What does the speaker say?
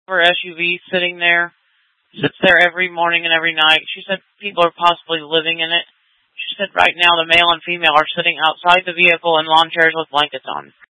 her SUV sitting there. Sits there every morning and every night. She said people are possibly living in it. She said right now the male and female are sitting outside the vehicle in lawn chairs with blankets on.